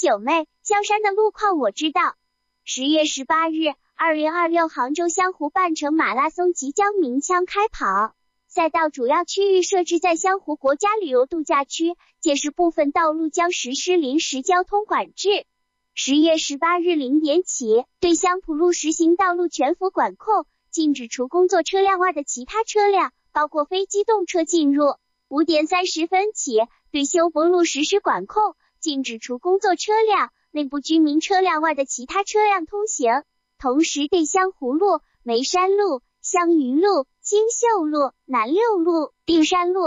九妹，萧山的路况我知道。10月18日，2026杭州湘湖半程马拉松即将鸣枪开跑。赛道主要区域设置在湘湖国家旅游度假区，届时部分道路将实施临时交通管制。10月18日0点起，对湘浦路实行道路全幅管控，禁止除工作车辆外的其他车辆，包括非机动车进入。5点30分起，对修博路实施管控，禁止除工作车辆、内部居民车辆外的其他车辆通行。同时对湘湖路、梅山路、湘云路、金秀路、南六路、定山路、